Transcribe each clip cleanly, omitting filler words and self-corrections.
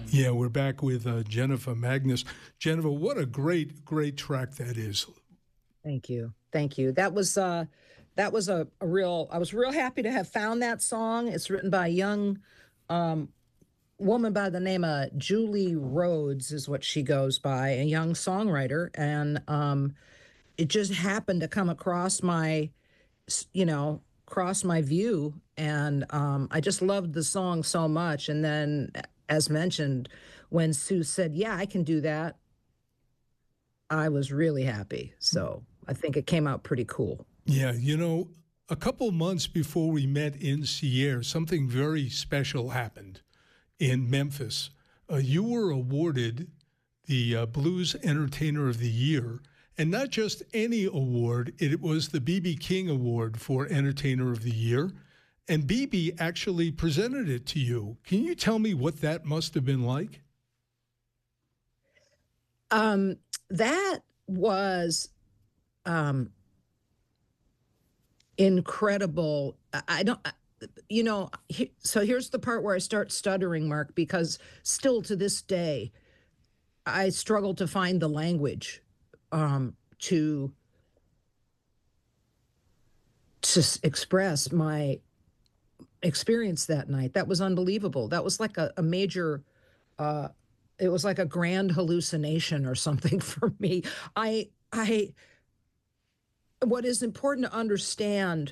Yeah, we're back with Jennifer Magnus. Jennifer, what a great track that is. Thank you. Thank you. That was a real I was real happy to have found that song. It's written by a young woman by the name of Julie Rhodes is what she goes by, a young songwriter. And it just happened to come across cross my view. And I just loved the song so much. And then, as mentioned, when Sue said, "Yeah, I can do that," I was really happy. So I think it came out pretty cool. Yeah, a couple months before we met in Sierra, something very special happened in Memphis. You were awarded the Blues Entertainer of the Year, and not just any award, it was the B.B. King Award for Entertainer of the Year, and B.B. actually presented it to you. Can you tell me what that must have been like? That was incredible. I don't, so here's the part where I start stuttering, Mark, because still to this day, I struggle to find the language to express my experience that night. That was unbelievable. That was like a major, it was like a grand hallucination or something for me. I, what is important to understand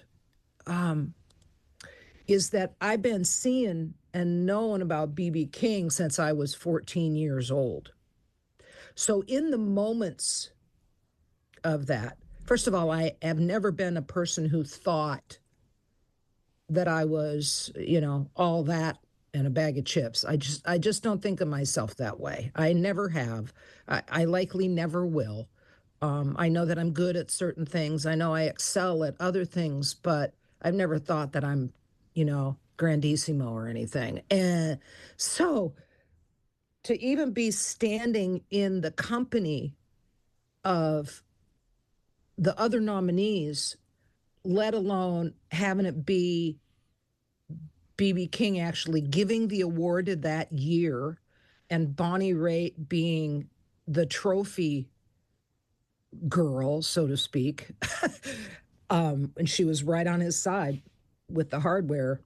is that I've been seeing and knowing about BB King since I was 14 years old. So in the moments of that, first of all, I have never been a person who thought that I was, all that and a bag of chips. I just don't think of myself that way. I never have. I likely never will. I know that I'm good at certain things. I know I excel at other things, but I've never thought that I'm, grandissimo or anything. And so to even be standing in the company of the other nominees, let alone having it be BB King actually giving the award that year and Bonnie Raitt being the trophy girl, so to speak, and she was right on his side with the hardware,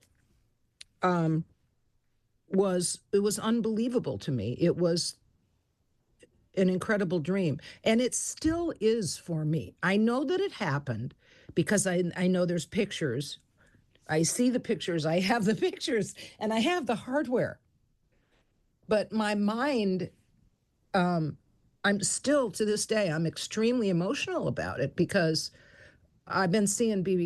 was unbelievable to me. It was an incredible dream, and it still is for me. I know that it happened because I know there's pictures. I see the pictures, I have the pictures, and I have the hardware. But my mind, I'm still to this day, I'm extremely emotional about it because I've been seeing BB